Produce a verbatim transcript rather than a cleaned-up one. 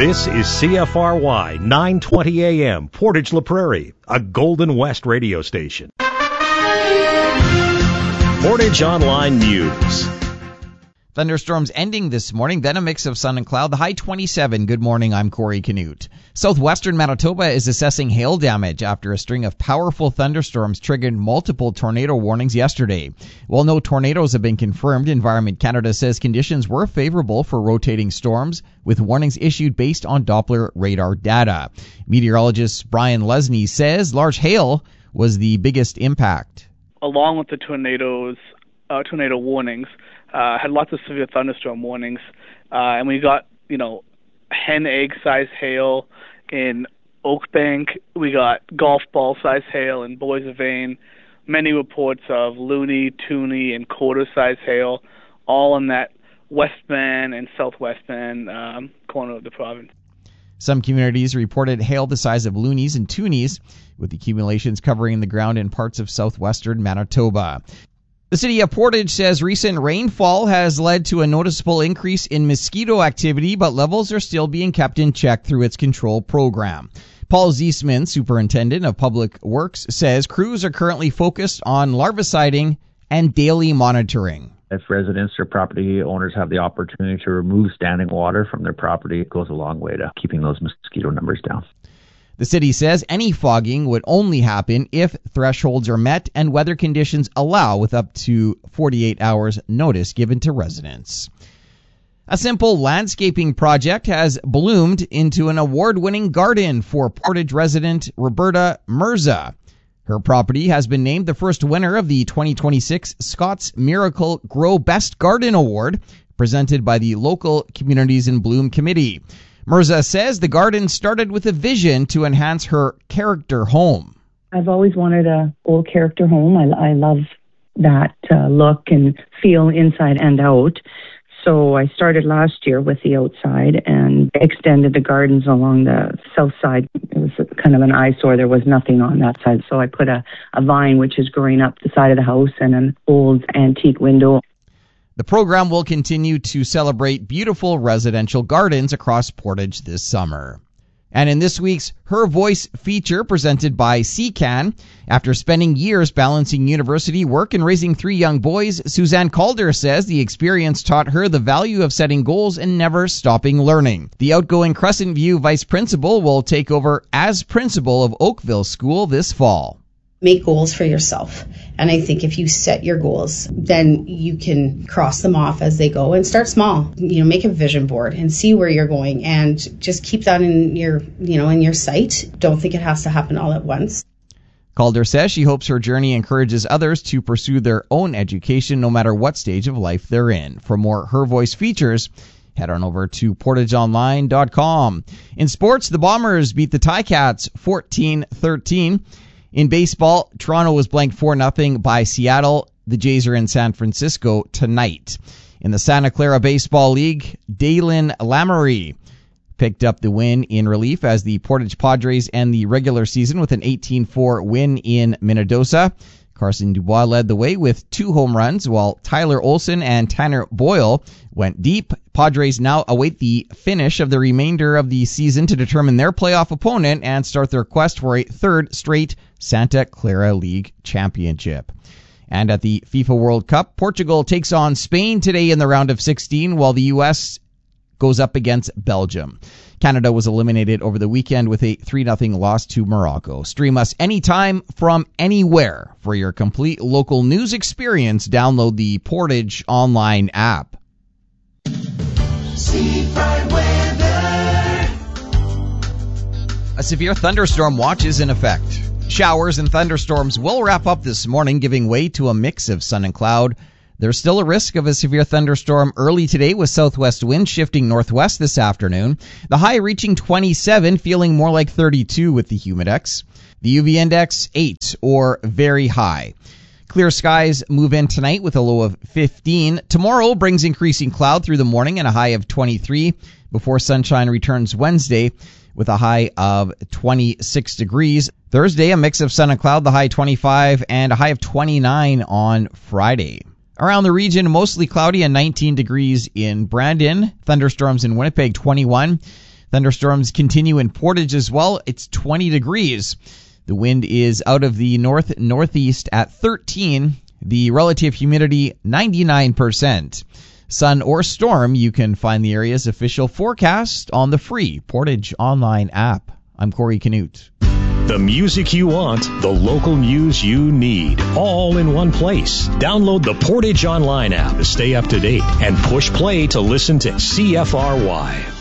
This is C F R Y nine twenty A M, Portage La Prairie, a Golden West radio station. Portage Online News. Thunderstorms ending this morning, then a mix of sun and cloud. The high twenty-seven. Good morning, I'm Corey Canute. Southwestern Manitoba is assessing hail damage after a string of powerful thunderstorms triggered multiple tornado warnings yesterday. While no tornadoes have been confirmed, Environment Canada says conditions were favorable for rotating storms, with warnings issued based on Doppler radar data. Meteorologist Brian Lesney says large hail was the biggest impact. Along with the tornadoes, uh, tornado warnings, Uh, had lots of severe thunderstorm warnings, uh, and we got, you know, hen egg size hail in Oakbank. We got golf ball size hail in Boissevain. Many reports of loony, toony, and quarter size hail, all in that Westman and Southwestman um, corner of the province. Some communities reported hail the size of loonies and toonies, with accumulations covering the ground in parts of southwestern Manitoba. The city of Portage says recent rainfall has led to a noticeable increase in mosquito activity, but levels are still being kept in check through its control program. Paul Ziesman, superintendent of Public Works, says crews are currently focused on larviciding and daily monitoring. If residents or property owners have the opportunity to remove standing water from their property, it goes a long way to keeping those mosquito numbers down. The city says any fogging would only happen if thresholds are met and weather conditions allow, with up to forty-eight hours notice given to residents. A simple landscaping project has bloomed into an award-winning garden for Portage resident Roberta Mirza. Her property has been named the first winner of the twenty twenty-six Scott's Miracle Grow Best Garden Award, presented by the local Communities in Bloom Committee. Mirza says the garden started with a vision to enhance her character home. I've always wanted a old character home. I, I love that uh, look and feel inside and out. So I started last year with the outside and extended the gardens along the south side. It was kind of an eyesore. There was nothing on that side. So I put a, a vine, which is growing up the side of the house, and an old antique window. The program will continue to celebrate beautiful residential gardens across Portage this summer. And in this week's Her Voice feature presented by C C A N, after spending years balancing university work and raising three young boys, Suzanne Calder says the experience taught her the value of setting goals and never stopping learning. The outgoing Crescent View vice principal will take over as principal of Oakville School this fall. Make goals for yourself. And I think if you set your goals, then you can cross them off as they go and start small. You know, make a vision board and see where you're going and just keep that in your, you know, in your sight. Don't think it has to happen all at once. Calder says she hopes her journey encourages others to pursue their own education no matter what stage of life they're in. For more Her Voice features, head on over to portage online dot com. In sports, the Bombers beat the Ticats fourteen thirteen. In baseball, Toronto was blanked four nothing by Seattle. The Jays are in San Francisco tonight. In the Santa Clara Baseball League, Dalen Lamery picked up the win in relief as the Portage Padres end the regular season with an eighteen four win in Minnedosa. Carson Dubois led the way with two home runs, while Tyler Olson and Tanner Boyle went deep. Padres now await the finish of the remainder of the season to determine their playoff opponent and start their quest for a third straight Santa Clara League championship. And at the FIFA World Cup, Portugal takes on Spain today in the round of sixteen, while the U S goes up against Belgium. Canada was eliminated over the weekend with a three nothing loss to Morocco. Stream us anytime from anywhere. For your complete local news experience, download the Portage Online app. Seafront weather. A severe thunderstorm watch is in effect. Showers and thunderstorms will wrap up this morning, giving way to a mix of sun and cloud. There's still a risk of a severe thunderstorm early today with southwest winds shifting northwest this afternoon. The high reaching twenty-seven, feeling more like thirty-two with the humidex. The U V index, eight or very high. Clear skies move in tonight with a low of fifteen. Tomorrow brings increasing cloud through the morning and a high of twenty-three before sunshine returns Wednesday with a high of twenty-six degrees. Thursday, a mix of sun and cloud, the high twenty-five and a high of twenty-nine on Friday. Around the region, mostly cloudy and nineteen degrees in Brandon. Thunderstorms in Winnipeg, twenty-one. Thunderstorms continue in Portage as well. It's twenty degrees. The wind is out of the north-northeast at thirteen. The relative humidity, ninety-nine percent. Sun or storm, you can find the area's official forecast on the free Portage Online app. I'm Corey Canute. The music you want, the local news you need, all in one place. Download the Portage Online app to stay up to date and push play to listen to C F R Y.